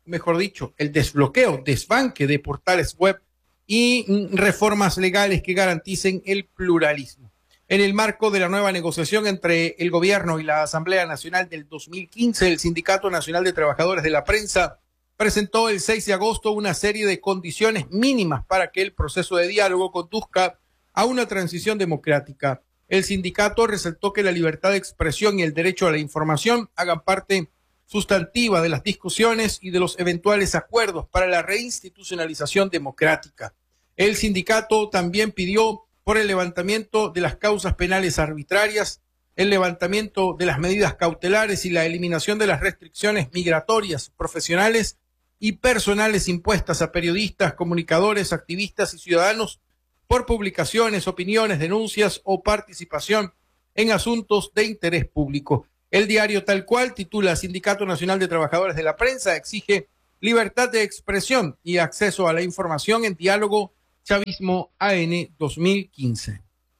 mejor dicho, el desbloqueo, desbanque de portales web y reformas legales que garanticen el pluralismo. En el marco de la nueva negociación entre el gobierno y la Asamblea Nacional del 2015, el Sindicato Nacional de Trabajadores de la Prensa presentó el 6 de agosto una serie de condiciones mínimas para que el proceso de diálogo conduzca a una transición democrática. El sindicato resaltó que la libertad de expresión y el derecho a la información hagan parte sustantiva de las discusiones y de los eventuales acuerdos para la reinstitucionalización democrática. El sindicato también pidió por el levantamiento de las causas penales arbitrarias, el levantamiento de las medidas cautelares y la eliminación de las restricciones migratorias, profesionales y personales impuestas a periodistas, comunicadores, activistas y ciudadanos por publicaciones, opiniones, denuncias o participación en asuntos de interés público. El diario Tal Cual titula Sindicato Nacional de Trabajadores de la Prensa exige libertad de expresión y acceso a la información en diálogo Chavismo AN 2015.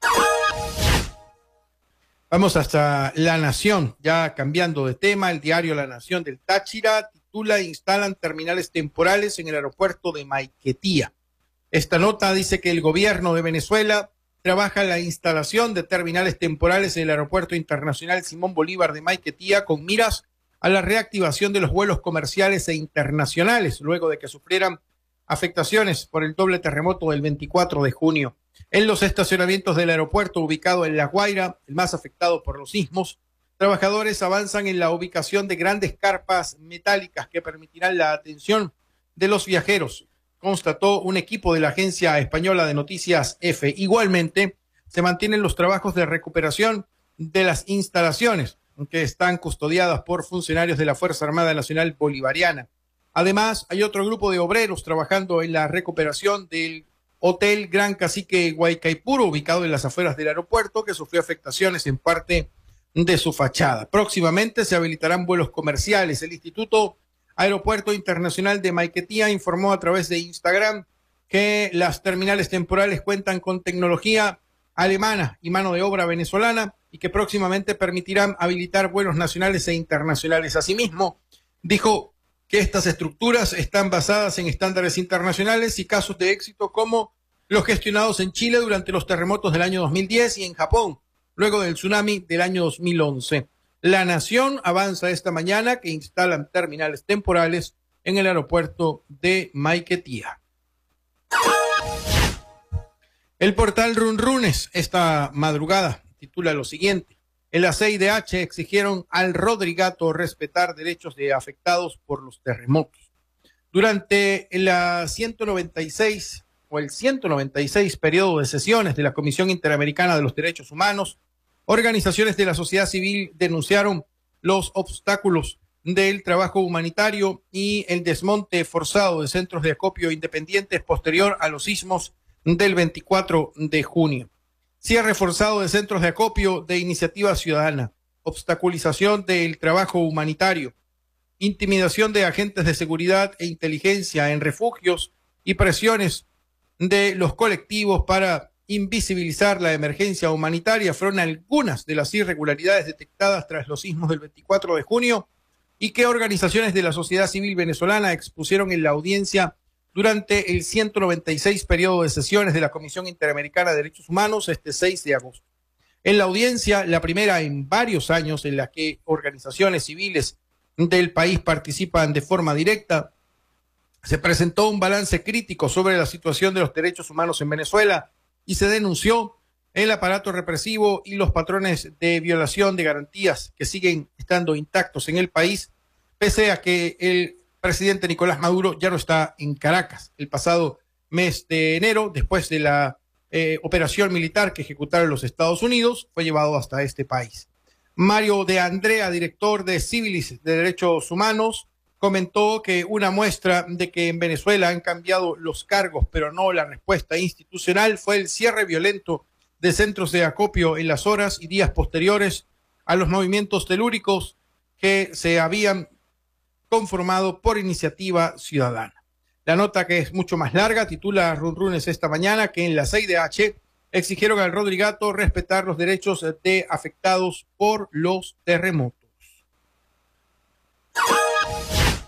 Vamos hasta La Nación, ya cambiando de tema. El diario La Nación del Táchira titula Instalan terminales temporales en el aeropuerto de Maiquetía. Esta nota dice que el gobierno de Venezuela trabaja en la instalación de terminales temporales en el Aeropuerto Internacional Simón Bolívar de Maiquetía con miras a la reactivación de los vuelos comerciales e internacionales, luego de que sufrieran afectaciones por el doble terremoto del 24 de junio. En los estacionamientos del aeropuerto ubicado en La Guaira, el más afectado por los sismos, trabajadores avanzan en la ubicación de grandes carpas metálicas que permitirán la atención de los viajeros, constató un equipo de la agencia española de noticias EFE. Igualmente, se mantienen los trabajos de recuperación de las instalaciones que están custodiadas por funcionarios de la Fuerza Armada Nacional Bolivariana. Además, hay otro grupo de obreros trabajando en la recuperación del Hotel Gran Cacique Guaycaipuro, ubicado en las afueras del aeropuerto, que sufrió afectaciones en parte de su fachada. Próximamente se habilitarán vuelos comerciales. El Instituto Aeropuerto Internacional de Maiquetía informó a través de Instagram que las terminales temporales cuentan con tecnología alemana y mano de obra venezolana y que próximamente permitirán habilitar vuelos nacionales e internacionales. Asimismo, dijo que estas estructuras están basadas en estándares internacionales y casos de éxito como los gestionados en Chile durante los terremotos del año 2010 y en Japón, luego del tsunami del año 2011. La Nación avanza esta mañana que instalan terminales temporales en el aeropuerto de Maiquetía. El portal Runrunes esta madrugada titula lo siguiente. En la CIDH exigieron al Rodrigato respetar derechos de afectados por los terremotos. Durante la 196 o el 196 periodo de sesiones de la Comisión Interamericana de los Derechos Humanos, organizaciones de la sociedad civil denunciaron los obstáculos del trabajo humanitario y el desmonte forzado de centros de acopio independientes posterior a los sismos del 24 de junio. Cierre forzado de centros de acopio de iniciativa ciudadana, obstaculización del trabajo humanitario, intimidación de agentes de seguridad e inteligencia en refugios y presiones de los colectivos para invisibilizar la emergencia humanitaria fueron algunas de las irregularidades detectadas tras los sismos del 24 de junio y que organizaciones de la sociedad civil venezolana expusieron en la audiencia durante el 196 periodo de sesiones de la Comisión Interamericana de Derechos Humanos este 6 de agosto. En la audiencia, la primera en varios años en la que organizaciones civiles del país participan de forma directa, se presentó un balance crítico sobre la situación de los derechos humanos en Venezuela y se denunció el aparato represivo y los patrones de violación de garantías que siguen estando intactos en el país, pese a que el presidente Nicolás Maduro ya no está en Caracas. El pasado mes de enero, después de la operación militar que ejecutaron los Estados Unidos, fue llevado hasta este país. Mario de Andrea, director de Civilis de Derechos Humanos, comentó que una muestra de que en Venezuela han cambiado los cargos, pero no la respuesta institucional, fue el cierre violento de centros de acopio en las horas y días posteriores a los movimientos telúricos que se habían conformado por iniciativa ciudadana. La nota, que es mucho más larga, titula Runrunes esta mañana que en la CIDH exigieron al Rodrigato respetar los derechos de afectados por los terremotos.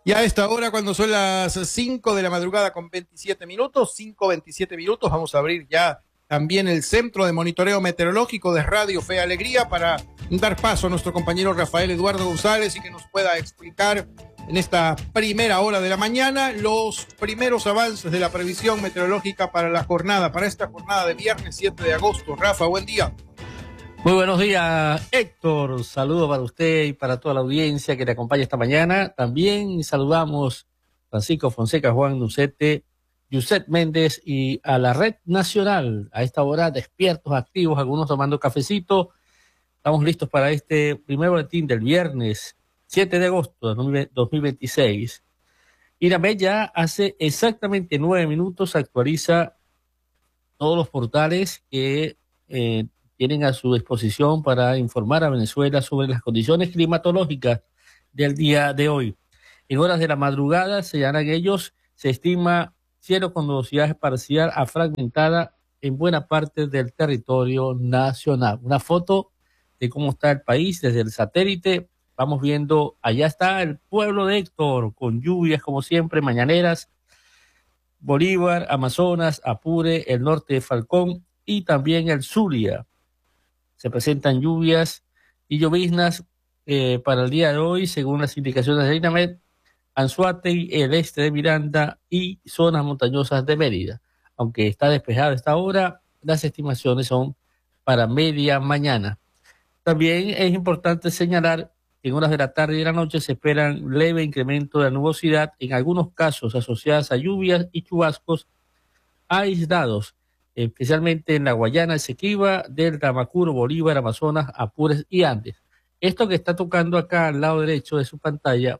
Y a esta hora, cuando son las 5 de la madrugada con 27 minutos, 5:27 minutos, vamos a abrir ya también el centro de monitoreo meteorológico de Radio Fe y Alegría para dar paso a nuestro compañero Rafael Eduardo González y que nos pueda explicar en esta primera hora de la mañana los primeros avances de la previsión meteorológica para esta jornada de viernes 7 de agosto. Rafa, buen día. Muy buenos días, Héctor. Saludo para usted y para toda la audiencia que te acompaña esta mañana. También saludamos a Francisco Fonseca, Juan Ducete, Yuset Méndez y a la Red Nacional. A esta hora, despiertos, activos, algunos tomando cafecito. Estamos listos para este primer boletín del viernes 7 de agosto de 2026. INAMED ya hace exactamente 9 minutos actualiza todos los portales que tienen a su disposición para informar a Venezuela sobre las condiciones climatológicas del día de hoy. En horas de la madrugada, señalan ellos, se estima cielo con nubosidad parcial a fragmentada en buena parte del territorio nacional. Una foto de cómo está el país desde el satélite. Vamos viendo, allá está el pueblo de Héctor, con lluvias como siempre, mañaneras, Bolívar, Amazonas, Apure, el norte de Falcón y también el Zulia. Se presentan lluvias y lloviznas para el día de hoy, según las indicaciones de INAMED, Anzoátegui, el este de Miranda y zonas montañosas de Mérida. Aunque está despejado a esta hora, las estimaciones son para media mañana. También es importante señalar que en horas de la tarde y de la noche se esperan leve incremento de la nubosidad, en algunos casos asociadas a lluvias y chubascos aislados, especialmente en la Guayana Esequiba, Delta, Macuro, Bolívar, Amazonas, Apures y Andes. Esto que está tocando acá al lado derecho de su pantalla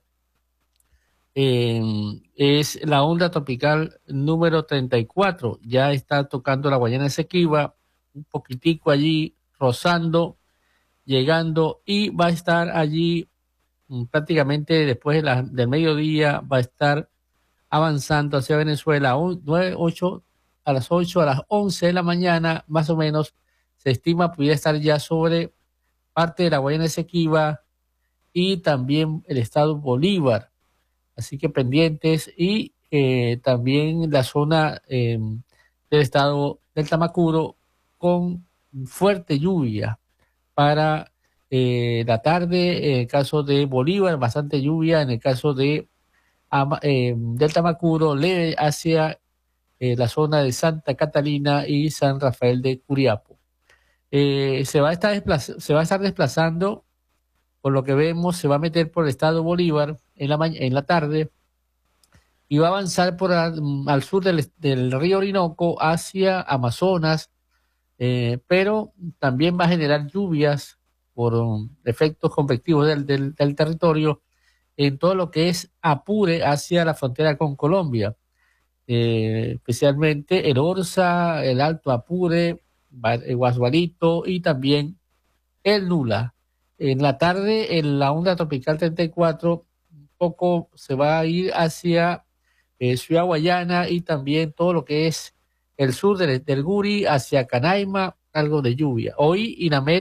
es la onda tropical número 34. Ya está tocando la Guayana Esequiba, un poquitico allí, rozando, llegando, y va a estar allí prácticamente después del mediodía, va a estar avanzando hacia Venezuela a las 8, a las 11 de la mañana, más o menos, se estima pudiera estar ya sobre parte de la Guayana Esequiba y también el estado Bolívar. Así que pendientes, y también la zona del estado del Tamacuro con fuerte lluvia para la tarde. En el caso de Bolívar, bastante lluvia. En el caso de del Tamacuro, leve hacia la zona de Santa Catalina y San Rafael de Curiapo. Se va a estar desplazando, por lo que vemos, se va a meter por el estado Bolívar en la tarde y va a avanzar al sur del río Orinoco hacia Amazonas, pero también va a generar lluvias por efectos convectivos del territorio en todo lo que es Apure hacia la frontera con Colombia. Especialmente el Orza, el Alto Apure, el Guasuarito y también el Nula. En la tarde, en la onda tropical 34, un poco se va a ir hacia Ciudad Guayana y también todo lo que es el sur del Guri hacia Canaima, algo de lluvia. Hoy INAMED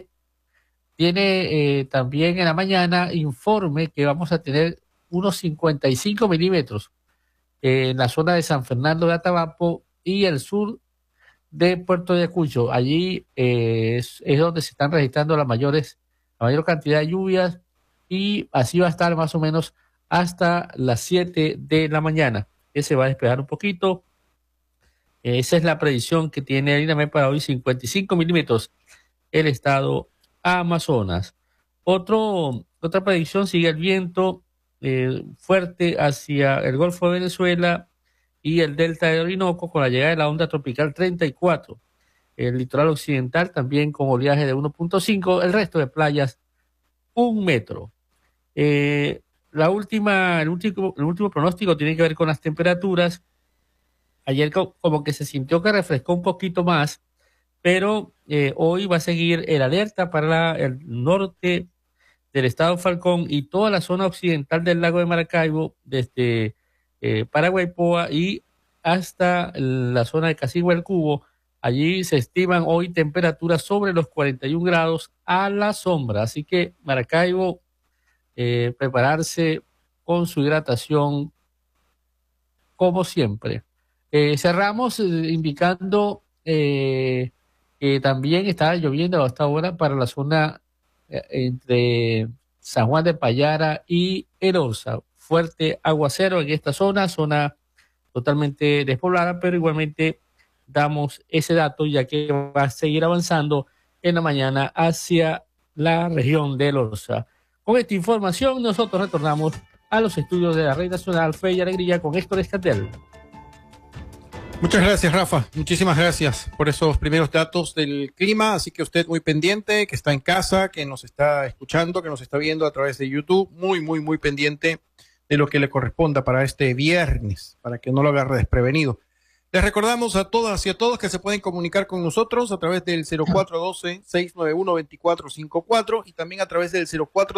tiene también en la mañana informe que vamos a tener unos 55 milímetros en la zona de San Fernando de Atabapo y el sur de Puerto de Ayacucho. Allí es donde se están registrando la mayor cantidad de lluvias, y así va a estar más o menos hasta las 7 de la mañana, que se va a despejar un poquito. Esa es la predicción que tiene el INAMED para hoy, 55 milímetros el estado Amazonas. Otra predicción, sigue el viento fuerte hacia el Golfo de Venezuela y el delta de Orinoco con la llegada de la onda tropical 34. El litoral occidental también con oleaje de 1.5, el resto de playas 1 metro. El último pronóstico tiene que ver con las temperaturas. Ayer como que se sintió que refrescó un poquito más, pero hoy va a seguir el alerta para el norte del estado Falcón y toda la zona occidental del lago de Maracaibo, desde Paraguaypoa y hasta la zona de Casigua del Cubo. Allí se estiman hoy temperaturas sobre los 41 grados a la sombra. Así que Maracaibo, prepararse con su hidratación como siempre. Cerramos indicando que también está lloviendo hasta ahora para la zona entre San Juan de Payara y Erosa. Fuerte aguacero en esta zona totalmente despoblada, pero igualmente damos ese dato ya que va a seguir avanzando en la mañana hacia la región de Erosa. Con esta información nosotros retornamos a los estudios de la Red Nacional Fe y Alegría con Héctor Escandel. Muchas gracias, Rafa. Muchísimas gracias por esos primeros datos del clima. Así que usted muy pendiente, que está en casa, que nos está escuchando, que nos está viendo a través de YouTube, muy pendiente de lo que le corresponda para este viernes, para que no lo agarre desprevenido. Les recordamos a todas y a todos que se pueden comunicar con nosotros a través del 0412-691-2454 y también a través del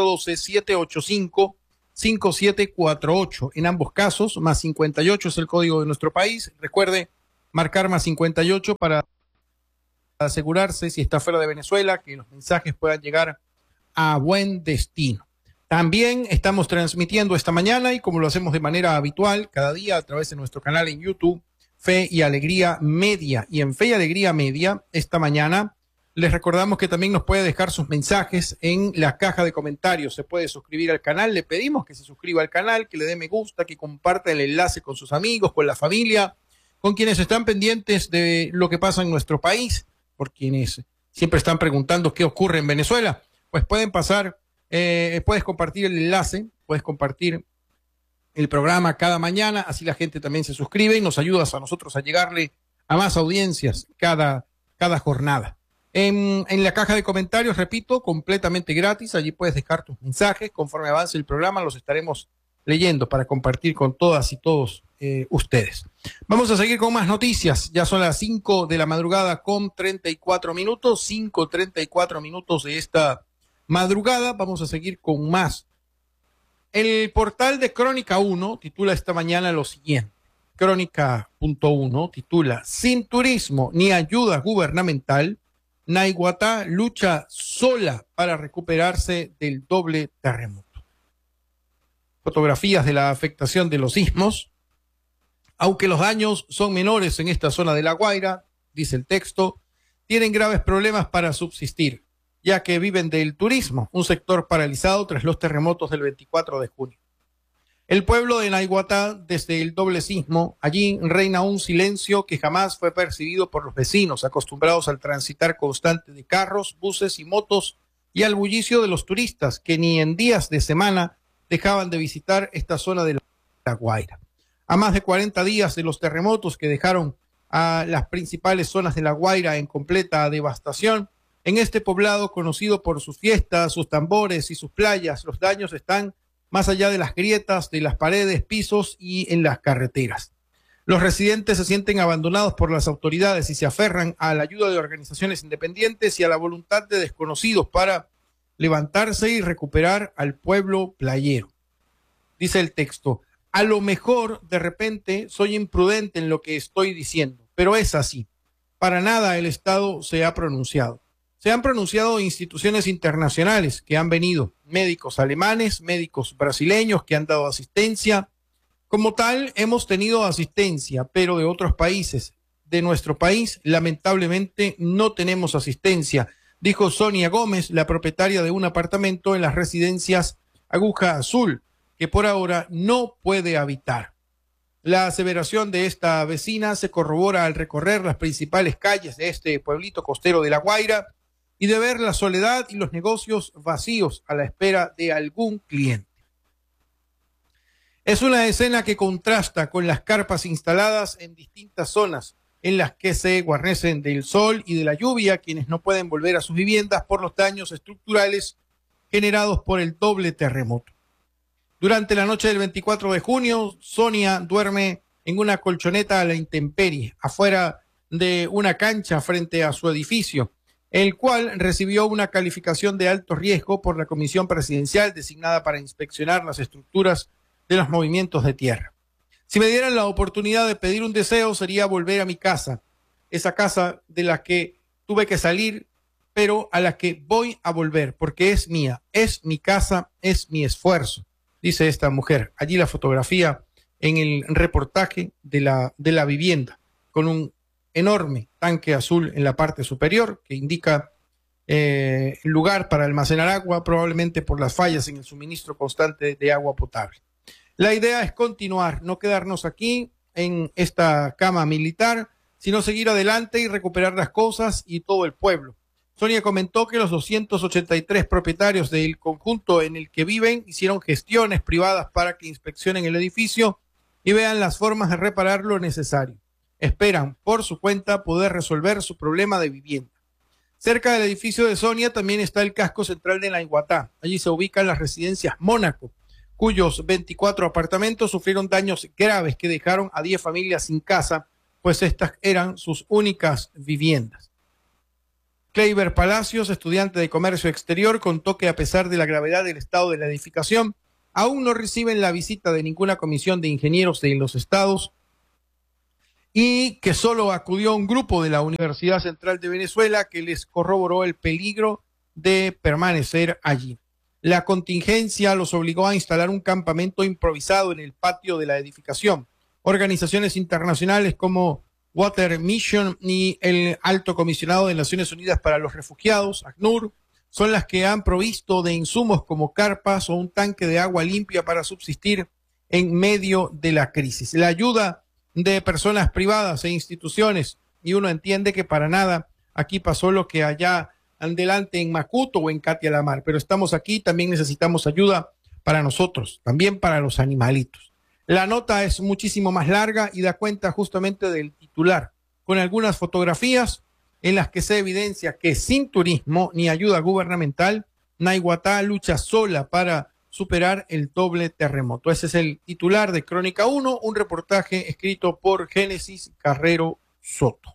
0412-785-5748. En ambos casos, más 58 es el código de nuestro país. Recuerde marcar más 58 para asegurarse, si está fuera de Venezuela, que los mensajes puedan llegar a buen destino. También estamos transmitiendo esta mañana y como lo hacemos de manera habitual, cada día a través de nuestro canal en YouTube, Fe y Alegría Media. Y en Fe y Alegría Media, esta mañana, les recordamos que también nos puede dejar sus mensajes en la caja de comentarios. Se puede suscribir al canal. Le pedimos que se suscriba al canal, que le dé me gusta, que comparta el enlace con sus amigos, con la familia, con quienes están pendientes de lo que pasa en nuestro país, por quienes siempre están preguntando qué ocurre en Venezuela. Pues pueden pasar, puedes compartir el enlace, puedes compartir el programa cada mañana, así la gente también se suscribe y nos ayudas a nosotros a llegarle a más audiencias cada jornada. En la caja de comentarios, repito, completamente gratis, allí puedes dejar tus mensajes, conforme avance el programa los estaremos leyendo para compartir con todas y todos ustedes. Vamos a seguir con más noticias, ya son las 5 de la madrugada con 34 minutos, 5:34 minutos de esta madrugada, vamos a seguir con más. El portal de Crónica 1 titula esta mañana lo siguiente. Crónica.1 titula: Sin turismo ni ayuda gubernamental, Naiguatá lucha sola para recuperarse del doble terremoto. Fotografías de la afectación de los sismos. Aunque los daños son menores en esta zona de La Guaira, dice el texto, tienen graves problemas para subsistir, ya que viven del turismo, un sector paralizado tras los terremotos del 24 de junio. El pueblo de Naiguatá, desde el doble sismo, allí reina un silencio que jamás fue percibido por los vecinos, acostumbrados al transitar constante de carros, buses y motos y al bullicio de los turistas, que ni en días de semana dejaban de visitar esta zona de La Guaira. A más de 40 días de los terremotos que dejaron a las principales zonas de La Guaira en completa devastación, en este poblado, conocido por sus fiestas, sus tambores y sus playas, los daños están más allá de las grietas, de las paredes, pisos y en las carreteras. Los residentes se sienten abandonados por las autoridades y se aferran a la ayuda de organizaciones independientes y a la voluntad de desconocidos para levantarse y recuperar al pueblo playero. Dice el texto: a lo mejor de repente soy imprudente en lo que estoy diciendo, pero es así. Para nada el Estado se ha pronunciado. Se han pronunciado instituciones internacionales que han venido, médicos alemanes, médicos brasileños que han dado asistencia. Como tal, hemos tenido asistencia, pero de otros países. De nuestro país, lamentablemente, no tenemos asistencia, dijo Sonia Gómez, la propietaria de un apartamento en las residencias Aguja Azul, que por ahora no puede habitar. La aseveración de esta vecina se corrobora al recorrer las principales calles de este pueblito costero de La Guaira y de ver la soledad y los negocios vacíos a la espera de algún cliente. Es una escena que contrasta con las carpas instaladas en distintas zonas en las que se guarnecen del sol y de la lluvia quienes no pueden volver a sus viviendas por los daños estructurales generados por el doble terremoto. Durante la noche del 24 de junio, Sonia duerme en una colchoneta a la intemperie, afuera de una cancha frente a su edificio, el cual recibió una calificación de alto riesgo por la Comisión Presidencial designada para inspeccionar las estructuras de los movimientos de tierra. Si me dieran la oportunidad de pedir un deseo, sería volver a mi casa, esa casa de la que tuve que salir, pero a la que voy a volver, porque es mía, es mi casa, es mi esfuerzo, dice esta mujer. Allí la fotografía en el reportaje de la vivienda, con un enorme tanque azul en la parte superior que indica lugar para almacenar agua, probablemente por las fallas en el suministro constante de agua potable. La idea es continuar, no quedarnos aquí en esta cama militar, sino seguir adelante y recuperar las cosas y todo el pueblo. Sonia comentó que los 283 propietarios del conjunto en el que viven hicieron gestiones privadas para que inspeccionen el edificio y vean las formas de reparar lo necesario. Esperan, por su cuenta, poder resolver su problema de vivienda. Cerca del edificio de Sonia también está el casco central de Naiguatá. Allí se ubican las residencias Mónaco, cuyos 24 apartamentos sufrieron daños graves que dejaron a 10 familias sin casa, pues estas eran sus únicas viviendas. Kleiber Palacios, estudiante de comercio exterior, contó que a pesar de la gravedad del estado de la edificación, aún no reciben la visita de ninguna comisión de ingenieros de los estados y que solo acudió un grupo de la Universidad Central de Venezuela que les corroboró el peligro de permanecer allí. La contingencia los obligó a instalar un campamento improvisado en el patio de la edificación. Organizaciones internacionales como Water Mission y el Alto Comisionado de Naciones Unidas para los Refugiados, ACNUR, son las que han provisto de insumos como carpas o un tanque de agua limpia para subsistir en medio de la crisis. La ayuda de personas privadas e instituciones, y uno entiende que para nada aquí pasó lo que allá adelante en Macuto o en Catia la Mar, pero estamos aquí, también necesitamos ayuda para nosotros, también para los animalitos. La nota es muchísimo más larga y da cuenta justamente del titular, con algunas fotografías en las que se evidencia que sin turismo ni ayuda gubernamental, Naiguatá lucha sola para superar el doble terremoto. Ese es el titular de Crónica 1, un reportaje escrito por Génesis Carrero Soto.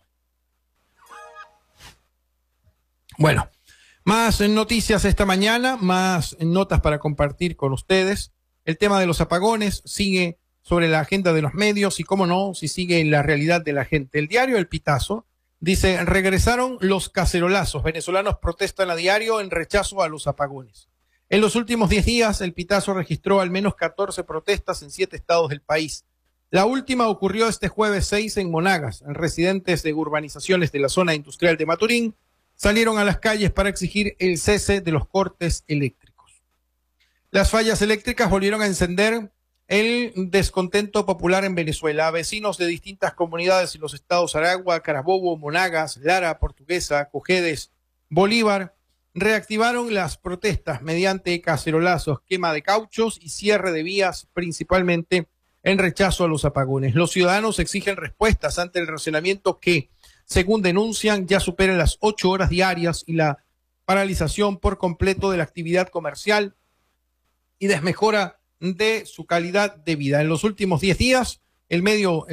Bueno, más noticias esta mañana, más notas para compartir con ustedes. El tema de los apagones sigue sobre la agenda de los medios y, cómo no, si sigue en la realidad de la gente. El diario El Pitazo dice, regresaron los cacerolazos. Venezolanos protestan a diario en rechazo a los apagones. En los últimos 10 días, El Pitazo registró al menos 14 protestas en 7 estados del país. La última ocurrió este jueves 6 en Monagas. Residentes de urbanizaciones de la zona industrial de Maturín salieron a las calles para exigir el cese de los cortes eléctricos. Las fallas eléctricas volvieron a encender el descontento popular en Venezuela. Vecinos de distintas comunidades en los estados Aragua, Carabobo, Monagas, Lara, Portuguesa, Cojedes, Bolívar, reactivaron las protestas mediante cacerolazos, quema de cauchos y cierre de vías, principalmente en rechazo a los apagones. Los ciudadanos exigen respuestas ante el racionamiento que, según denuncian, ya supera las 8 horas diarias y la paralización por completo de la actividad comercial y desmejora de su calidad de vida. En los últimos 10 días, el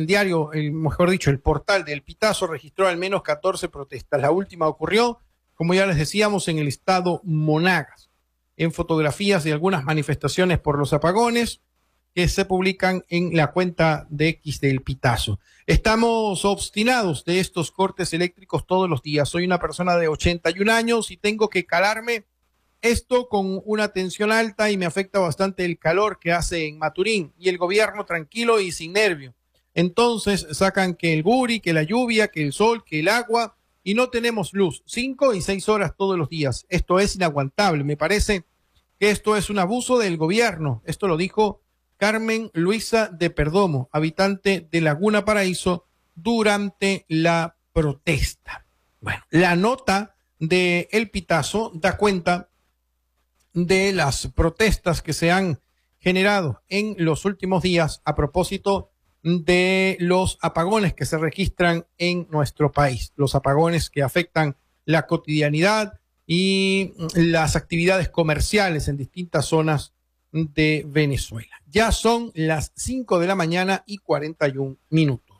portal del Pitazo registró al menos 14 protestas. La última ocurrió, como ya les decíamos, en el estado Monagas, en fotografías de algunas manifestaciones por los apagones que se publican en la cuenta de X del Pitazo. Estamos obstinados de estos cortes eléctricos todos los días. Soy una persona de 81 años y tengo que calarme esto con una tensión alta y me afecta bastante el calor que hace en Maturín y el gobierno tranquilo y sin nervio. Entonces sacan que el guri, que la lluvia, que el sol, que el agua y no tenemos luz. 5 y 6 horas todos los días. Esto es inaguantable. Me parece que esto es un abuso del gobierno. Esto lo dijo Carmen Luisa de Perdomo, habitante de Laguna Paraíso, durante la protesta. Bueno, la nota de El Pitazo da cuenta de las protestas que se han generado en los últimos días a propósito de los apagones que se registran en nuestro país, los apagones que afectan la cotidianidad y las actividades comerciales en distintas zonas de Venezuela. Ya son las 5 de la mañana y 41 minutos.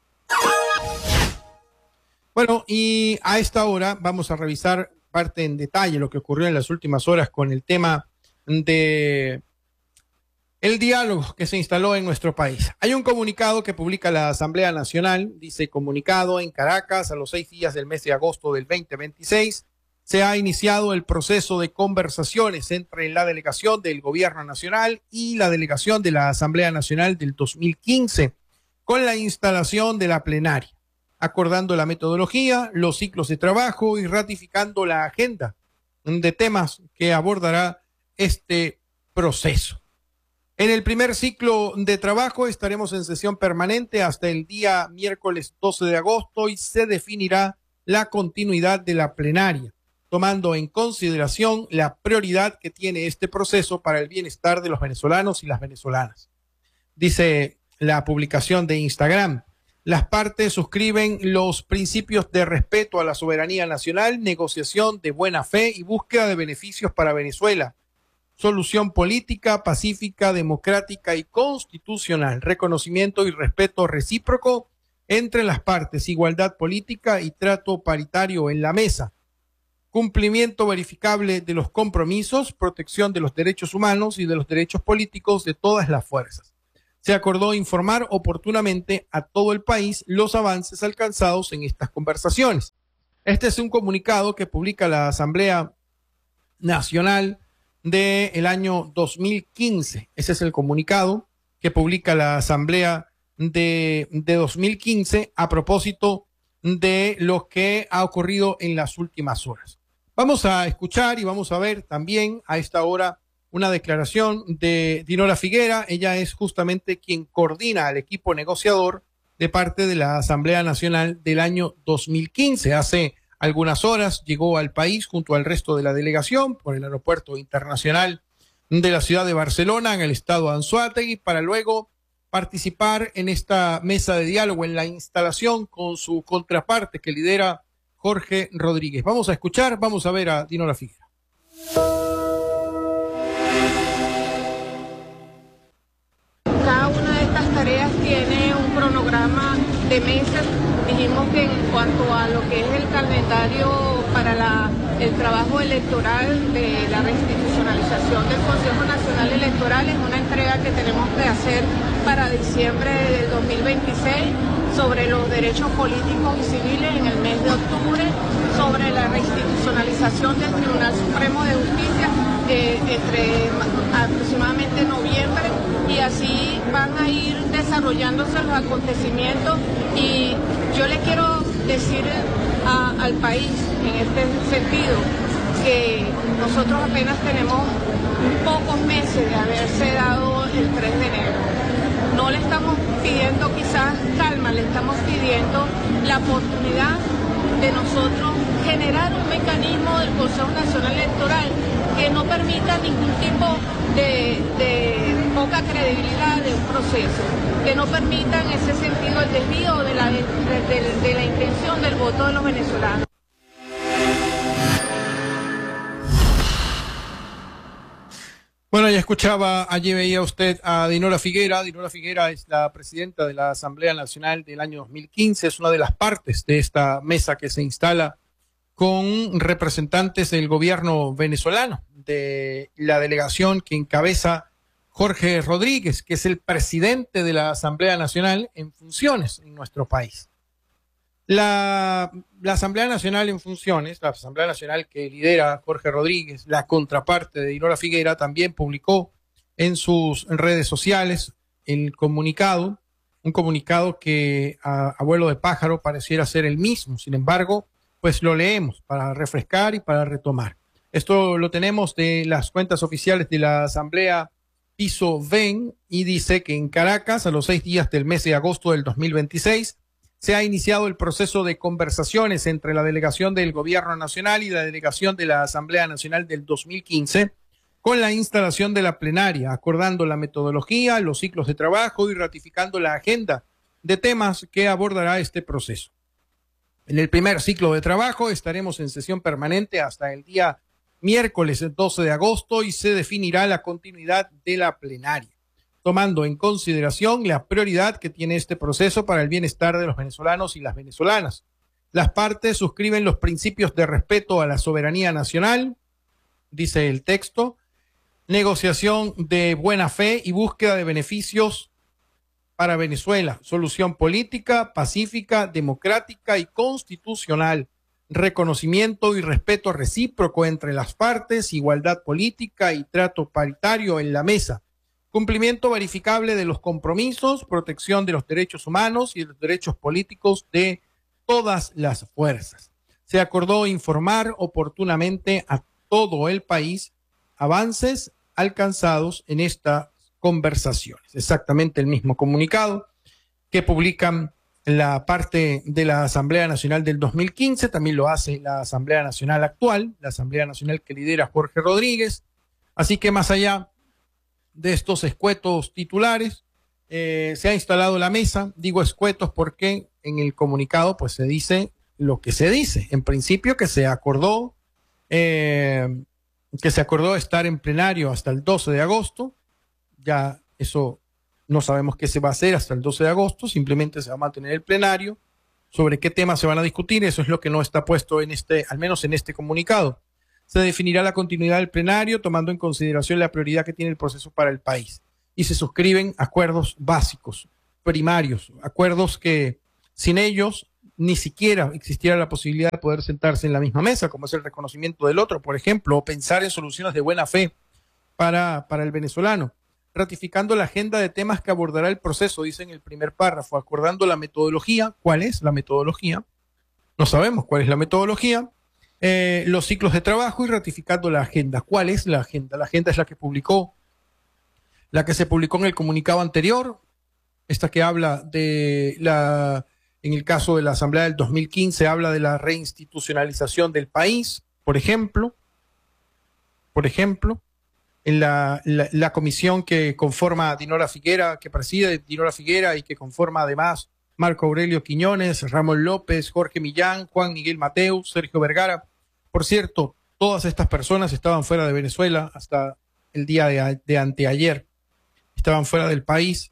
Bueno, y a esta hora vamos a revisar parte en detalle lo que ocurrió en las últimas horas con el tema de el diálogo que se instaló en nuestro país. Hay un comunicado que publica la Asamblea Nacional, dice: comunicado en Caracas a los 6 días del mes de agosto del 2026, se ha iniciado el proceso de conversaciones entre la delegación del Gobierno Nacional y la delegación de la Asamblea Nacional del 2015 con la instalación de la plenaria, acordando la metodología, los ciclos de trabajo y ratificando la agenda de temas que abordará este proceso. En el primer ciclo de trabajo estaremos en sesión permanente hasta el día miércoles 12 de agosto y se definirá la continuidad de la plenaria, tomando en consideración la prioridad que tiene este proceso para el bienestar de los venezolanos y las venezolanas. Dice la publicación de Instagram: las partes suscriben los principios de respeto a la soberanía nacional, negociación de buena fe y búsqueda de beneficios para Venezuela, solución política, pacífica, democrática y constitucional, reconocimiento y respeto recíproco entre las partes, igualdad política y trato paritario en la mesa, cumplimiento verificable de los compromisos, protección de los derechos humanos y de los derechos políticos de todas las fuerzas. Se acordó informar oportunamente a todo el país los avances alcanzados en estas conversaciones. Este es un comunicado que publica la Asamblea Nacional del año 2015. Ese es el comunicado que publica la Asamblea de 2015 a propósito de lo que ha ocurrido en las últimas horas. Vamos a escuchar y vamos a ver también a esta hora una declaración de Dinora Figuera. Ella es justamente quien coordina al equipo negociador de parte de la Asamblea Nacional del año 2015. Hace algunas horas llegó al país junto al resto de la delegación por el aeropuerto internacional de la ciudad de Barcelona, en el estado de Anzoátegui, para luego participar en esta mesa de diálogo, en la instalación con su contraparte que lidera Jorge Rodríguez. Vamos a escuchar, vamos a ver a Dinora Figuera. Cada una de estas tareas tiene un cronograma de meses. Dijimos que en cuanto a lo que es el calendario para el trabajo electoral de la reinstitucionalización del Consejo Nacional Electoral, es una entrega que tenemos que hacer para diciembre del 2026 sobre los derechos políticos y civiles en el mes de octubre, sobre la reinstitucionalización del Tribunal Supremo de Justicia entre aproximadamente noviembre, y así van a ir desarrollándose los acontecimientos. Y yo le quiero decir al país en este sentido que nosotros apenas tenemos pocos meses de haberse dado el 3 de enero. No le estamos pidiendo quizás calma, le estamos pidiendo la oportunidad de nosotros generar un mecanismo del Consejo Nacional Electoral que no permita ningún tipo de poca credibilidad de un proceso, que no permita en ese sentido el desvío de la intención del voto de los venezolanos. Bueno, ya escuchaba, allí veía usted a Dinora Figuera. Dinora Figuera es la presidenta de la Asamblea Nacional del año 2015, es una de las partes de esta mesa que se instala con representantes del gobierno venezolano, de la delegación que encabeza Jorge Rodríguez, que es el presidente de la Asamblea Nacional en funciones en nuestro país. La Asamblea Nacional en funciones, la Asamblea Nacional que lidera Jorge Rodríguez, la contraparte de Dinora Figuera, también publicó en sus redes sociales el comunicado, un comunicado que a vuelo de pájaro pareciera ser el mismo. Sin embargo, pues lo leemos para refrescar y para retomar. Esto lo tenemos de las cuentas oficiales de la Asamblea Piso Ven, y dice que en Caracas, a los 6 días del mes de agosto del 2026, se ha iniciado el proceso de conversaciones entre la delegación del Gobierno Nacional y la delegación de la Asamblea Nacional del 2015 con la instalación de la plenaria, acordando la metodología, los ciclos de trabajo y ratificando la agenda de temas que abordará este proceso. En el primer ciclo de trabajo estaremos en sesión permanente hasta el día miércoles 12 de agosto y se definirá la continuidad de la plenaria, tomando en consideración la prioridad que tiene este proceso para el bienestar de los venezolanos y las venezolanas. Las partes suscriben los principios de respeto a la soberanía nacional, dice el texto, negociación de buena fe y búsqueda de beneficios para Venezuela, solución política, pacífica, democrática y constitucional, reconocimiento y respeto recíproco entre las partes, igualdad política y trato paritario en la mesa, cumplimiento verificable de los compromisos, protección de los derechos humanos y de los derechos políticos de todas las fuerzas. Se acordó informar oportunamente a todo el país avances alcanzados en estas conversaciones. Exactamente el mismo comunicado que publican la parte de la Asamblea Nacional del 2015, también lo hace la Asamblea Nacional actual, la Asamblea Nacional que lidera Jorge Rodríguez. Así que más allá de estos escuetos titulares, se ha instalado la mesa. Digo escuetos porque en el comunicado pues se dice lo que se dice. En principio que se acordó estar en plenario hasta el 12 de agosto. Ya eso no sabemos qué se va a hacer hasta el 12 de agosto, simplemente se va a mantener el plenario. Sobre qué temas se van a discutir, eso es lo que no está puesto en al menos en este comunicado. Se definirá la continuidad del plenario tomando en consideración la prioridad que tiene el proceso para el país. Y se suscriben acuerdos básicos, primarios, acuerdos que sin ellos ni siquiera existiera la posibilidad de poder sentarse en la misma mesa, como es el reconocimiento del otro, por ejemplo, o pensar en soluciones de buena fe para el venezolano. Ratificando la agenda de temas que abordará el proceso, dice en el primer párrafo, acordando la metodología. ¿Cuál es la metodología? No sabemos cuál es la metodología. Los ciclos de trabajo y ratificando la agenda. ¿Cuál es la agenda? La agenda es la que se publicó en el comunicado anterior, esta que habla en el caso de la Asamblea del 2015, habla de la reinstitucionalización del país, por ejemplo, en la comisión que conforma Dinora Figuera, que preside Dinora Figuera y que conforma además Marco Aurelio Quiñones, Ramón López, Jorge Millán, Juan Miguel Mateus, Sergio Vergara. Por cierto, todas estas personas estaban fuera de Venezuela hasta el día de anteayer. Estaban fuera del país,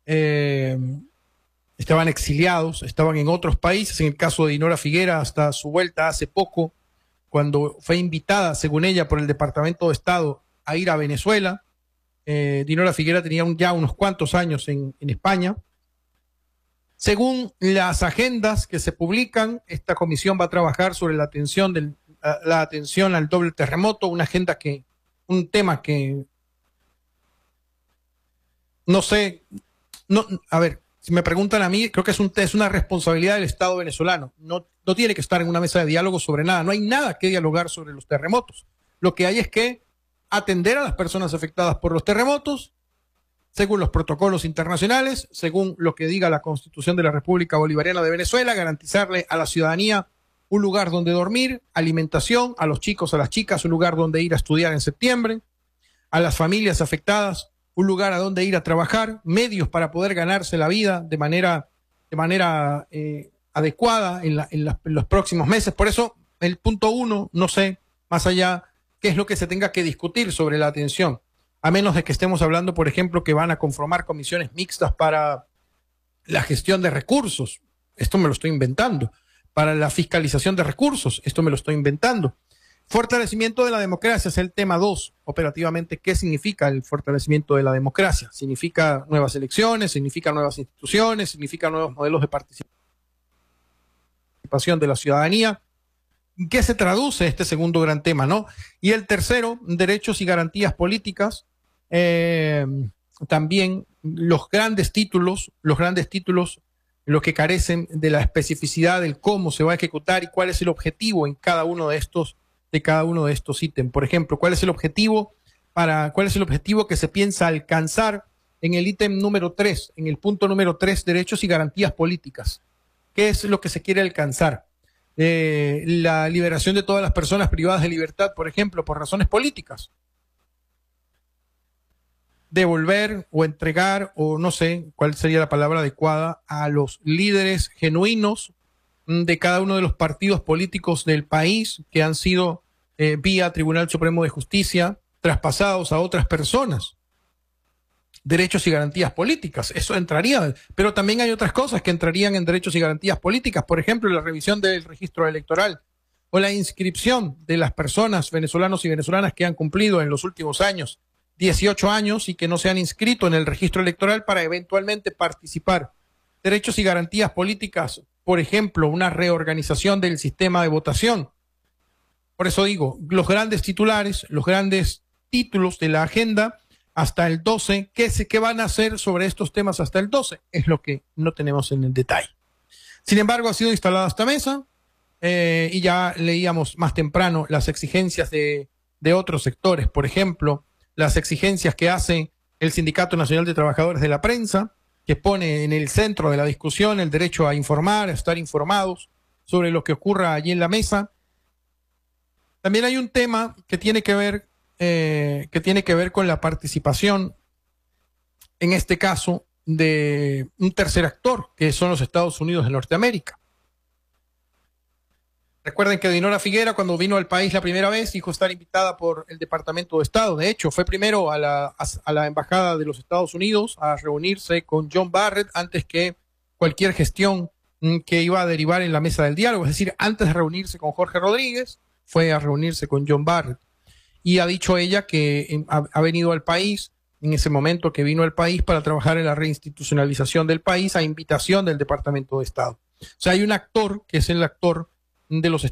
estaban exiliados, estaban en otros países. En el caso de Dinora Figuera, hasta su vuelta hace poco, cuando fue invitada, según ella, por el Departamento de Estado a ir a Venezuela. Dinora Figuera tenía ya unos cuantos años en España. Según las agendas que se publican, esta comisión va a trabajar sobre la atención al doble terremoto, un tema que no sé, a ver, si me preguntan a mí, creo que es una responsabilidad del Estado venezolano. No tiene que estar en una mesa de diálogo sobre nada. No hay nada que dialogar sobre los terremotos. Lo que hay es que atender a las personas afectadas por los terremotos, según los protocolos internacionales, según lo que diga la Constitución de la República Bolivariana de Venezuela, garantizarle a la ciudadanía un lugar donde dormir, alimentación, a los chicos, a las chicas, un lugar donde ir a estudiar en septiembre, a las familias afectadas, un lugar a donde ir a trabajar, medios para poder ganarse la vida de manera adecuada en los próximos meses. Por eso, el punto 1, no sé, más allá, qué es lo que se tenga que discutir sobre la atención, a menos de que estemos hablando, por ejemplo, que van a conformar comisiones mixtas para la gestión de recursos. Esto me lo estoy inventando. Para la fiscalización de recursos. Esto me lo estoy inventando. Fortalecimiento de la democracia es el tema 2. Operativamente, ¿qué significa el fortalecimiento de la democracia? Significa nuevas elecciones, significa nuevas instituciones, significa nuevos modelos de participación de la ciudadanía. ¿En qué se traduce este segundo gran tema, no? Y el tercero, derechos y garantías políticas. También los grandes títulos, los que carecen de la especificidad del cómo se va a ejecutar y cuál es el objetivo en cada uno de estos ítems. Por ejemplo, ¿cuál es el objetivo que se piensa alcanzar en el ítem número 3, en el punto número 3, derechos y garantías políticas? ¿Qué es lo que se quiere alcanzar? La liberación de todas las personas privadas de libertad, por ejemplo, por razones políticas. Devolver o entregar, o no sé cuál sería la palabra adecuada, a los líderes genuinos de cada uno de los partidos políticos del país que han sido vía Tribunal Supremo de Justicia traspasados a otras personas. Derechos y garantías políticas, eso entraría, pero también hay otras cosas que entrarían en derechos y garantías políticas, por ejemplo, la revisión del registro electoral o la inscripción de las personas venezolanos y venezolanas que han cumplido en los últimos años 18 años y que no se han inscrito en el registro electoral para eventualmente participar. Derechos y garantías políticas por ejemplo, una reorganización del sistema de votación. Por eso digo, los grandes titulares, los grandes títulos de la agenda hasta el 12, ¿qué van a hacer sobre estos temas hasta el 12? Es lo que no tenemos en el detalle. Sin embargo, ha sido instalada esta mesa y ya leíamos más temprano las exigencias de otros sectores. Por ejemplo, las exigencias que hace el Sindicato Nacional de Trabajadores de la Prensa, que pone en el centro de la discusión el derecho a informar, a estar informados sobre lo que ocurra allí en la mesa. También hay un tema que tiene que ver con la participación, en este caso, de un tercer actor, que son los Estados Unidos de Norteamérica. Recuerden que Dinora Figuera, cuando vino al país la primera vez, dijo estar invitada por el Departamento de Estado. De hecho, fue primero a la Embajada de los Estados Unidos a reunirse con John Barrett antes que cualquier gestión que iba a derivar en la mesa del diálogo. Es decir, antes de reunirse con Jorge Rodríguez, fue a reunirse con John Barrett. Y ha dicho ella que ha venido al país, en ese momento que vino al país, para trabajar en la reinstitucionalización del país a invitación del Departamento de Estado. O sea, hay un actor que es el actor de los